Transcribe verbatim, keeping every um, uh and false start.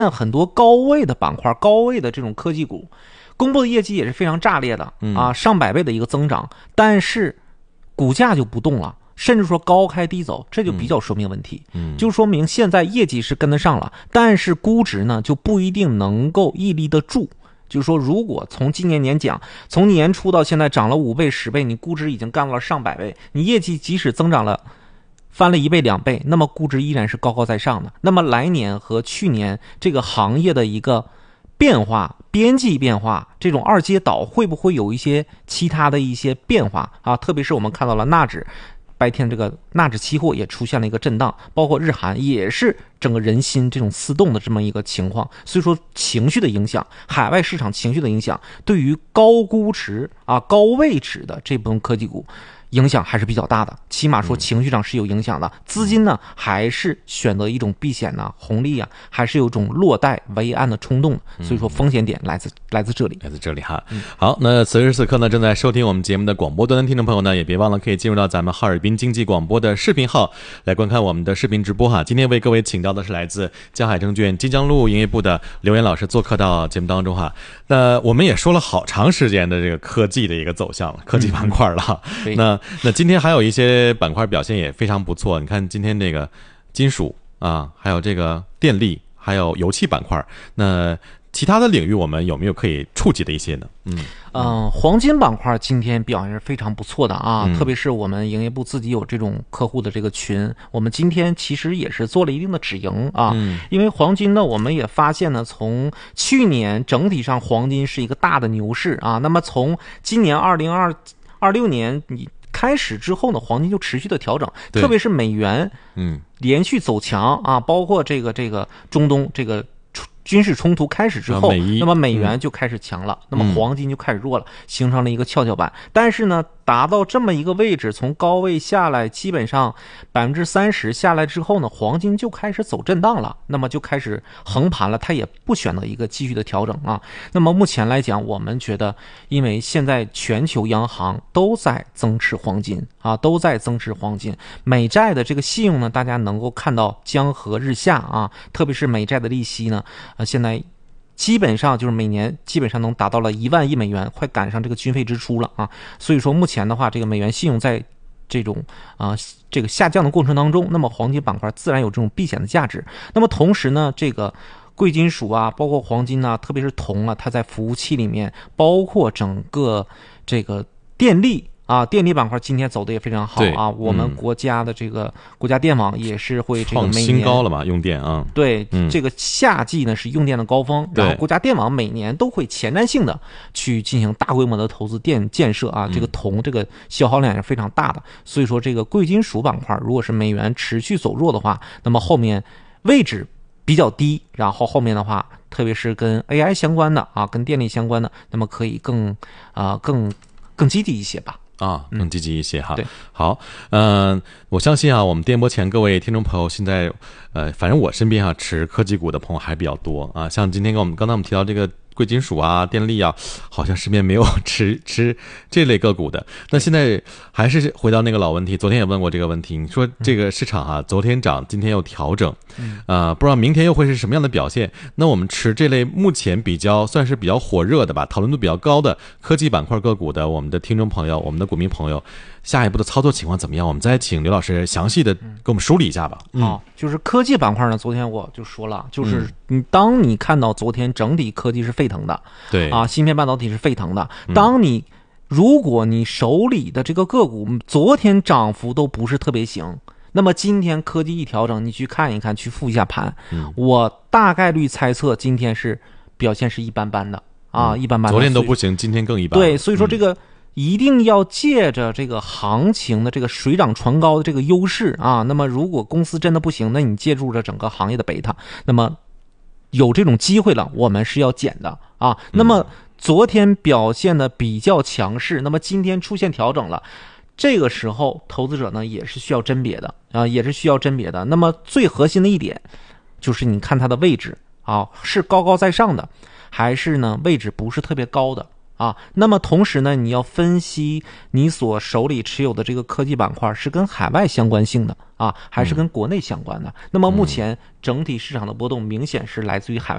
很多高位的板块、高位的这种科技股，公布的业绩也是非常炸裂的啊，上百倍的一个增长，但是股价就不动了，甚至说高开低走，这就比较说明问题。嗯，就说明现在业绩是跟得上了，但是估值呢就不一定能够屹立得住。就是说，如果从今年年讲，从年初到现在涨了五倍、十倍，你估值已经干了上百倍，你业绩即使增长了。翻了一倍两倍，那么估值依然是高高在上的。那么来年和去年这个行业的一个变化、边际变化，这种二阶倒会不会有一些其他的一些变化啊？特别是我们看到了纳指白天这个纳指期货也出现了一个震荡，包括日韩也是整个人心这种撕动的这么一个情况。所以说情绪的影响，海外市场情绪的影响，对于高估值啊、高位置的这部分科技股影响还是比较大的，起码说情绪上是有影响的。资金呢还是选择一种避险呢、红利啊，还是有一种落袋为安的冲动，所以说风险点来自来自这里， 来自这里哈。嗯、好，那此时此刻呢，正在收听我们节目的广播端的听众朋友呢，也别忘了可以进入到咱们哈尔滨经济广播的视频号来观看我们的视频直播哈。今天为各位请到的是来自江海证券金江路营业部的刘岩老师做客到节目当中哈。那我们也说了好长时间的这个科技的一个走向了，科技板块了。嗯、那那今天还有一些板块表现也非常不错，你看今天这个金属啊，还有这个电力，还有油气板块，那其他的领域我们有没有可以触及的一些呢？嗯嗯、呃，黄金板块今天表现是非常不错的啊、嗯，特别是我们营业部自己有这种客户的这个群，我们今天其实也是做了一定的止盈啊，嗯、因为黄金呢，我们也发现呢，从去年整体上黄金是一个大的牛市啊，那么从今年二零二二六年你开始之后呢，黄金就持续的调整，特别是美元，嗯，连续走强啊，包括这个这个中东这个军事冲突开始之后，那么美元就开始强了，嗯、那么黄金就开始弱了，形成了一个跷跷板。但是呢，达到这么一个位置，从高位下来，基本上百分之三十下来之后呢，黄金就开始走震荡了，那么就开始横盘了，它也不选择一个继续的调整啊。那么目前来讲，我们觉得，因为现在全球央行都在增持黄金啊，都在增持黄金，美债的这个信用呢，大家能够看到江河日下啊，特别是美债的利息呢。呃，现在基本上就是每年基本上能达到了一万亿美元，快赶上这个军费支出了啊。所以说目前的话，这个美元信用在这种啊、呃、这个下降的过程当中，那么黄金板块自然有这种避险的价值。那么同时呢，这个贵金属啊，包括黄金啊，特别是铜啊，它在服务器里面，包括整个这个电力。啊，电力板块今天走的也非常好啊！嗯、我们国家的这个国家电网也是会这个每年创新高了嘛，用电啊。 对，嗯、这个夏季呢是用电的高峰，然后国家电网每年都会前瞻性的去进行大规模的投资电建设啊。这个铜这个消耗量也是非常大的，所以说这个贵金属板块如果是美元持续走弱的话，那么后面位置比较低，然后后面的话，特别是跟 A I 相关的啊，跟电力相关的，那么可以更啊、呃、更更积极一些吧。 啊，更积极一些哈。 对， 好，嗯、呃，我相信啊，我们电波前各位听众朋友现在，呃，反正我身边啊持科技股的朋友还比较多啊，像今天跟我们刚才我们提到这个贵金属啊、电力啊，好像身边没有持持这类个股的。那现在还是回到那个老问题，昨天也问过这个问题，你说这个市场啊，昨天涨，今天又调整，啊、呃，不知道明天又会是什么样的表现？那我们持这类目前比较算是比较火热的吧，讨论度比较高的科技板块个股的，我们的听众朋友、我们的股民朋友，下一步的操作情况怎么样？我们再请刘老师详细的给我们梳理一下吧。 嗯，哦、就是科技板块呢，昨天我就说了，就是你当你看到昨天整体科技是沸腾的， 对啊，芯片半导体是沸腾的，当你如果你手里的这个个股昨天涨幅都不是特别行，那么今天科技一调整，你去看一看，去复一下盘，嗯、我大概率猜测今天是表现是一般般的啊，嗯、一般般的。 昨天都不行，今天更一般。 对，所以说这个。嗯一定要借着这个行情的这个水涨船高的这个优势啊，那么如果公司真的不行，那你借助着整个行业的贝塔，那么有这种机会了，我们是要捡的啊。那么昨天表现的比较强势，那么今天出现调整了，这个时候投资者呢也是需要甄别的啊，也是需要甄别的。那么最核心的一点就是你看它的位置啊，是高高在上的，还是呢位置不是特别高的。 啊，那么同时呢，你要分析你所手里持有的这个科技板块是跟海外相关性的啊，还是跟国内相关的。嗯、那么目前整体市场的波动明显是来自于海外